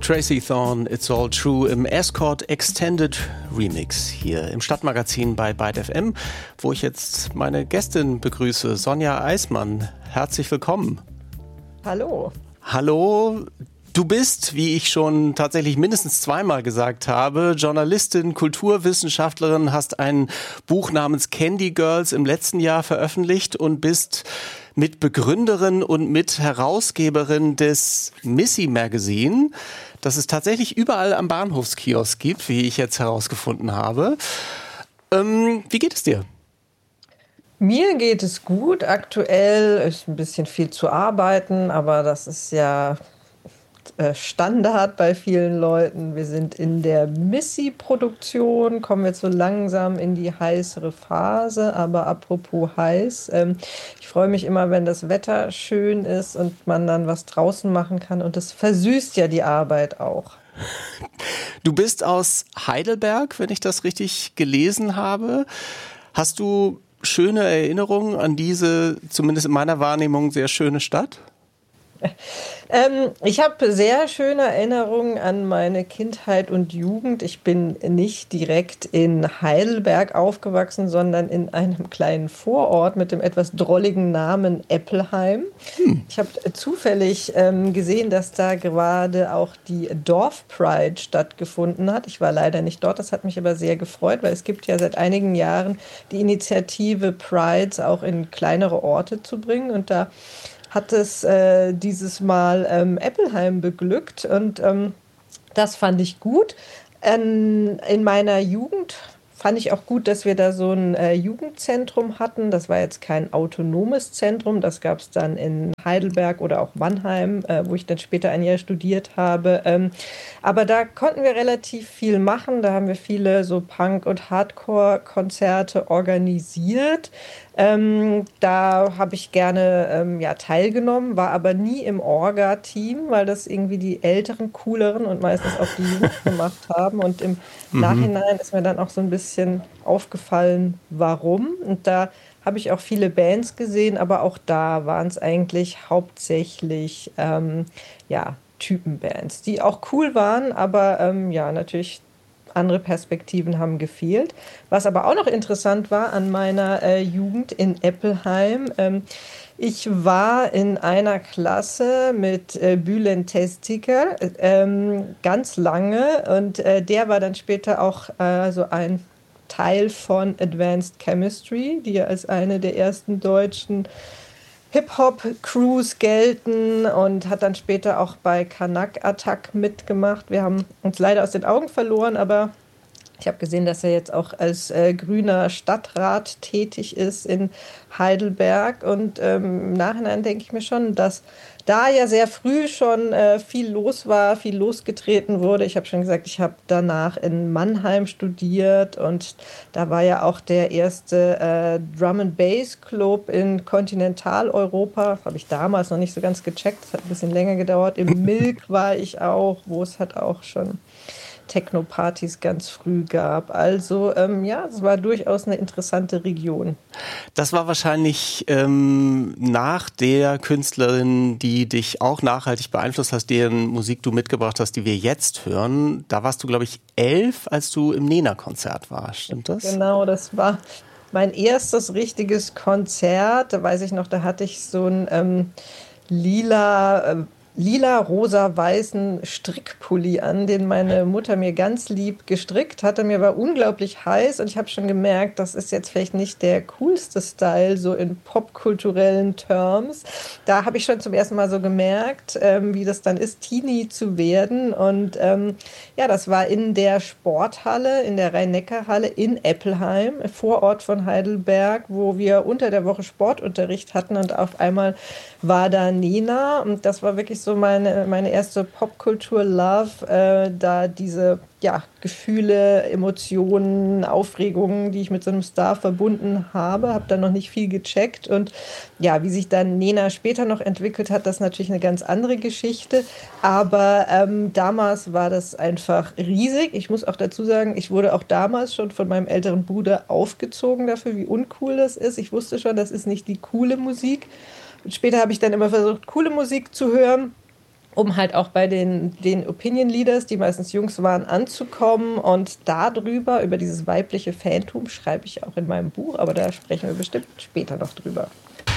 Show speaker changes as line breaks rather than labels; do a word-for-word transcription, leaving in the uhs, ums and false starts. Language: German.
Tracy Thorn, It's All True im Escort Extended Remix hier im Stadtmagazin bei Byte F M, wo ich jetzt meine Gästin begrüße, Sonja Eismann. Herzlich willkommen.
Hallo.
Hallo. Du bist, wie ich schon tatsächlich mindestens zweimal gesagt habe, Journalistin, Kulturwissenschaftlerin, hast ein Buch namens Candy Girls im letzten Jahr veröffentlicht und bist Mitbegründerin und Mitherausgeberin des Missy Magazine, das es tatsächlich überall am Bahnhofskiosk gibt, wie ich jetzt herausgefunden habe. Ähm, wie geht es dir?
Mir geht es gut. Aktuell ist ein bisschen viel zu arbeiten, aber das ist ja Standard bei vielen Leuten. Wir sind in der Missy-Produktion, kommen jetzt so langsam in die heißere Phase. Aber apropos heiß, ähm, ich freue mich immer, wenn das Wetter schön ist und man dann was draußen machen kann. Und das versüßt ja die Arbeit auch.
Du bist aus Heidelberg, wenn ich das richtig gelesen habe. Hast du schöne Erinnerungen an diese, zumindest in meiner Wahrnehmung, sehr schöne Stadt?
Ähm, ich habe sehr schöne Erinnerungen an meine Kindheit und Jugend. Ich bin nicht direkt in Heidelberg aufgewachsen, sondern in einem kleinen Vorort mit dem etwas drolligen Namen Eppelheim. Hm. Ich habe zufällig ähm, gesehen, dass da gerade auch die Dorfpride stattgefunden hat. Ich war leider nicht dort, das hat mich aber sehr gefreut, weil es gibt ja seit einigen Jahren die Initiative, Prides auch in kleinere Orte zu bringen. Und da hat es äh, dieses Mal ähm, Eppelheim beglückt und ähm, das fand ich gut. Ähm, in meiner Jugend fand ich auch gut, dass wir da so ein äh, Jugendzentrum hatten. Das war jetzt kein autonomes Zentrum, das gab es dann in Heidelberg oder auch Mannheim, äh, wo ich dann später ein Jahr studiert habe. Ähm, aber da konnten wir relativ viel machen. Da haben wir viele so Punk- und Hardcore-Konzerte organisiert. Ähm, da habe ich gerne ähm, ja, teilgenommen, war aber nie im Orga-Team, weil das irgendwie die älteren, cooleren und meistens auch die Jungs gemacht haben. Und im mhm. Nachhinein ist mir dann auch so ein bisschen aufgefallen, warum. Und da habe ich auch viele Bands gesehen, aber auch da waren es eigentlich hauptsächlich ähm, ja, Typenbands, die auch cool waren, aber ähm, ja, natürlich andere Perspektiven haben gefehlt. Was aber auch noch interessant war an meiner äh, Jugend in Eppelheim, ähm, ich war in einer Klasse mit äh, Bülent Testiker ähm, ganz lange und äh, der war dann später auch äh, so ein Teil von Advanced Chemistry, die ja als eine der ersten deutschen Hip-Hop-Crews gelten und hat dann später auch bei Kanak Attack mitgemacht. Wir haben uns leider aus den Augen verloren, aber ich habe gesehen, dass er jetzt auch als äh, grüner Stadtrat tätig ist in Heidelberg. Und ähm, im Nachhinein denke ich mir schon, dass da ja sehr früh schon äh, viel los war, viel losgetreten wurde. Ich habe schon gesagt, ich habe danach in Mannheim studiert und da war ja auch der erste äh, Drum and Bass Club in Kontinentaleuropa. Das habe ich damals noch nicht so ganz gecheckt, das hat ein bisschen länger gedauert. Im Milk war ich auch, wo es hat auch schon Techno-Partys ganz früh gab. Also ähm, ja, es war durchaus eine interessante Region.
Das war wahrscheinlich ähm, nach der Künstlerin, die dich auch nachhaltig beeinflusst hast, deren Musik du mitgebracht hast, die wir jetzt hören. Da warst du, glaube ich, elf, als du im Nena-Konzert warst. Stimmt das?
Genau, das war mein erstes richtiges Konzert. Da weiß ich noch, da hatte ich so ein ähm, lila... Äh, lila-rosa-weißen Strickpulli an, den meine Mutter mir ganz lieb gestrickt hatte. Mir war unglaublich heiß und ich habe schon gemerkt, das ist jetzt vielleicht nicht der coolste Style, so in popkulturellen Terms. Da habe ich schon zum ersten Mal so gemerkt, ähm, wie das dann ist, Teenie zu werden. Und ähm, ja, das war in der Sporthalle, in der Rhein-Neckar-Halle in Eppelheim, Vorort von Heidelberg, wo wir unter der Woche Sportunterricht hatten und auf einmal war da Nena und das war wirklich so meine, meine erste Popkultur-Love, äh, da diese ja, Gefühle, Emotionen, Aufregungen, die ich mit so einem Star verbunden habe, habe dann noch nicht viel gecheckt und ja, wie sich dann Nena später noch entwickelt hat, das ist natürlich eine ganz andere Geschichte, aber ähm, damals war das einfach riesig. Ich muss auch dazu sagen, ich wurde auch damals schon von meinem älteren Bruder aufgezogen dafür, wie uncool das ist. Ich wusste schon, das ist nicht die coole Musik. Und später habe ich dann immer versucht, coole Musik zu hören. um halt auch bei den, den Opinion Leaders, die meistens Jungs waren, anzukommen. Und darüber, über dieses weibliche Phantom, schreibe ich auch in meinem Buch, aber da sprechen wir bestimmt später noch drüber.